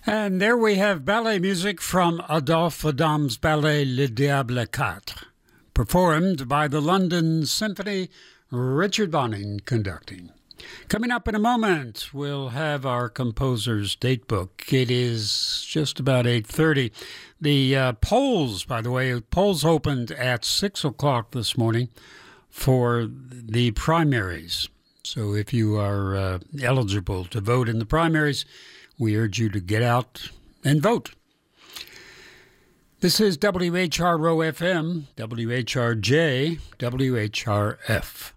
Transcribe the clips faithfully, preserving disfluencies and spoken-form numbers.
And there we have ballet music from Adolphe Adam's ballet Le Diable quatre, performed by the London Symphony, Richard Bonning conducting. Coming up in a moment, we'll have our composer's date book. It is just about eight thirty. The uh, polls, by the way, polls opened at six o'clock this morning for the primaries. So if you are uh, eligible to vote in the primaries, we urge you to get out and vote. This is W H R O F M, W H R J, W H R F.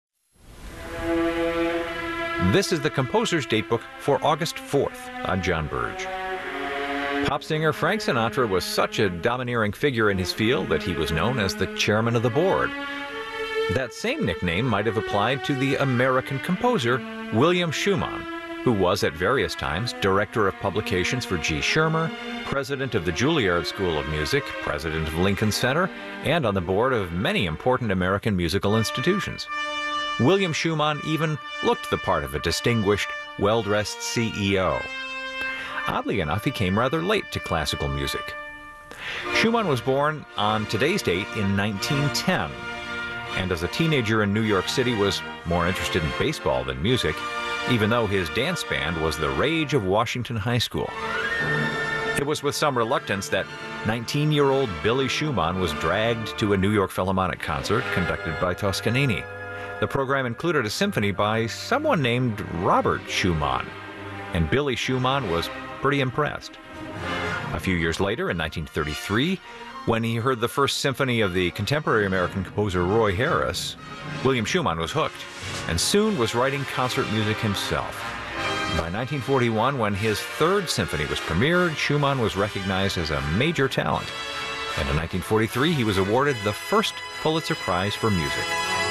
This is the Composer's Datebook for August fourth. I'm John Burge. Pop singer Frank Sinatra was such a domineering figure in his field that he was known as the chairman of the board. That same nickname might have applied to the American composer William Schumann, who was at various times director of publications for G. Schirmer, president of the Juilliard School of Music, president of Lincoln Center, and on the board of many important American musical institutions. William Schumann even looked the part of a distinguished, well-dressed C E O. Oddly enough, he came rather late to classical music. Schumann was born on today's date in nineteen ten, and as a teenager in New York City was more interested in baseball than music, even though his dance band was the rage of Washington High School. It was with some reluctance that nineteen-year-old Billy Schumann was dragged to a New York Philharmonic concert conducted by Toscanini. The program included a symphony by someone named Robert Schumann, and Billy Schumann was pretty impressed. A few years later, in nineteen thirty-three, when he heard the first symphony of the contemporary American composer Roy Harris, William Schumann was hooked, and soon was writing concert music himself. By nineteen forty-one, when his third symphony was premiered, Schumann was recognized as a major talent. And in nineteen forty-three, he was awarded the first Pulitzer Prize for Music.